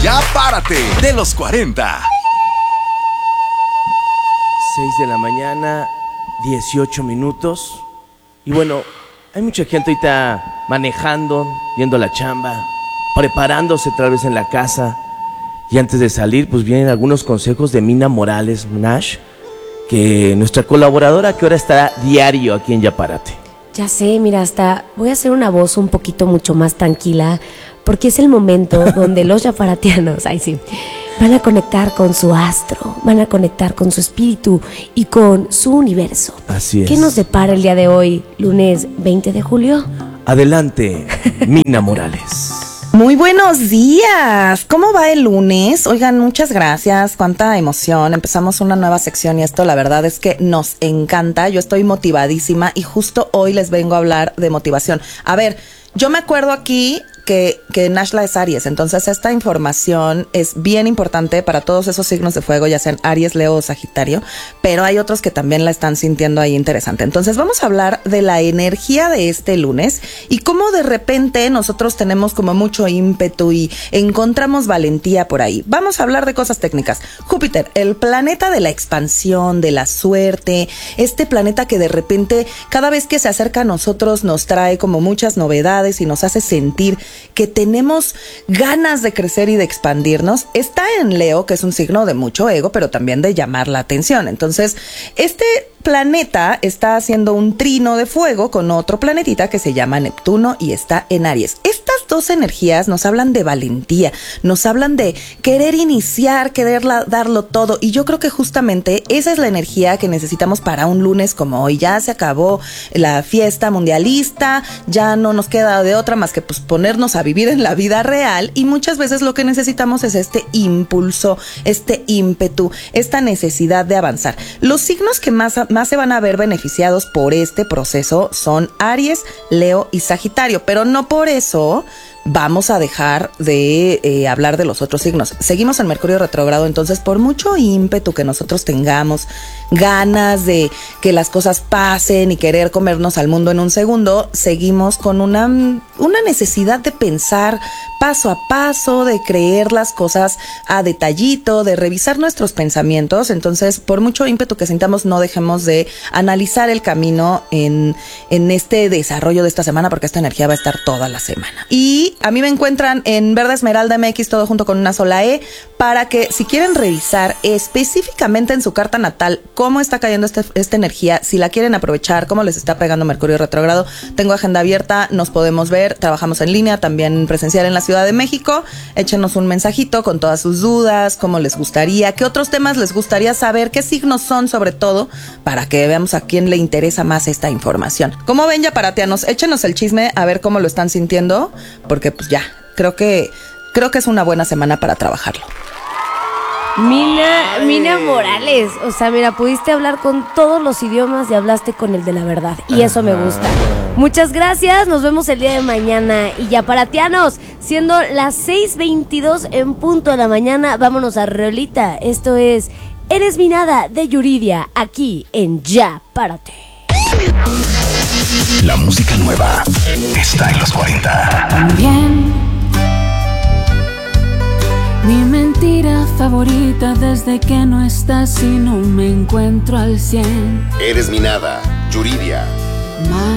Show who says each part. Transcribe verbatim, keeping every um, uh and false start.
Speaker 1: Ya Párate, de los cuarenta.
Speaker 2: seis de la mañana, dieciocho minutos. Y bueno, hay mucha gente ahorita manejando, yendo a la chamba, preparándose otra vez en la casa. Y antes de salir, pues vienen algunos consejos de Mina Morales, Nash, que nuestra colaboradora que ahora estará diario aquí en Ya Párate.
Speaker 3: Ya sé, mira, hasta voy a hacer una voz un poquito mucho más tranquila, porque es el momento donde los yaparatianos, ay sí, van a conectar con su astro, van a conectar con su espíritu y con su universo.
Speaker 2: Así es.
Speaker 3: ¿Qué nos depara el día de hoy, lunes veinte de julio?
Speaker 2: Adelante, Mina Morales.
Speaker 4: Muy buenos días. ¿Cómo va el lunes? Oigan, muchas gracias. Cuánta emoción. Empezamos una nueva sección y esto la verdad es que nos encanta. Yo estoy motivadísima y justo hoy les vengo a hablar de motivación. A ver, yo me acuerdo aquí que, que Nashla es Aries, entonces esta información es bien importante para todos esos signos de fuego, ya sean Aries, Leo o Sagitario, pero hay otros que también la están sintiendo ahí interesante. Entonces vamos a hablar de la energía de este lunes y cómo de repente nosotros tenemos como mucho ímpetu y encontramos valentía por ahí. Vamos a hablar de cosas técnicas. Júpiter, el planeta de la expansión, de la suerte, este planeta que de repente cada vez que se acerca a nosotros nos trae como muchas novedades y nos hace sentir que tenemos ganas de crecer y de expandirnos. Está en Leo, que es un signo de mucho ego, pero también de llamar la atención. Entonces, este planeta está haciendo un trino de fuego con otro planetita que se llama Neptuno y está en Aries. Estas dos energías nos hablan de valentía, nos hablan de querer iniciar, querer la, darlo todo, y yo creo que justamente esa es la energía que necesitamos para un lunes como hoy. Ya se acabó la fiesta mundialista, ya no nos queda de otra más que pues ponernos a vivir en la vida real, y muchas veces lo que necesitamos es este impulso, este ímpetu, esta necesidad de avanzar. Los signos que más, más se van a ver beneficiados por este proceso son Aries, Leo y Sagitario, pero no por eso vamos a dejar de eh, hablar de los otros signos. Seguimos en Mercurio retrógrado, entonces por mucho ímpetu que nosotros tengamos, ganas de que las cosas pasen y querer comernos al mundo en un segundo, seguimos con una, una necesidad de pensar paso a paso, de creer las cosas a detallito, de revisar nuestros pensamientos. Entonces, por mucho ímpetu que sintamos, no dejemos de analizar el camino en, en este desarrollo de esta semana, porque esta energía va a estar toda la semana. Y a mí me encuentran en Verde Esmeralda M X, todo junto con una sola E, para que si quieren revisar específicamente en su carta natal cómo está cayendo este, esta energía, si la quieren aprovechar, cómo les está pegando Mercurio retrógrado, tengo agenda abierta, nos podemos ver, trabajamos en línea, también presencial en la Ciudad de México. Échenos un mensajito con todas sus dudas, cómo les gustaría, qué otros temas les gustaría saber, qué signos son sobre todo, para que veamos a quién le interesa más esta información. ¿Cómo ven, yaparatianos? Échenos el chisme a ver cómo lo están sintiendo, porque pues ya, creo que, creo que es una buena semana para trabajarlo.
Speaker 3: Mina, Mina Morales, o sea, mira, pudiste hablar con todos los idiomas y hablaste con el de la verdad, y eso me gusta. Muchas gracias, nos vemos el día de mañana. Y yaparatianos, siendo las seis veintidós en punto de la mañana, vámonos a Rolita. Esto es Eres mi nada de Yuridia, aquí en Ya Párate.
Speaker 1: La música nueva está en los cuarenta.
Speaker 5: También mi mentira favorita desde que no estás y no me encuentro al cien.
Speaker 1: Eres mi nada, Yuridia.
Speaker 5: Más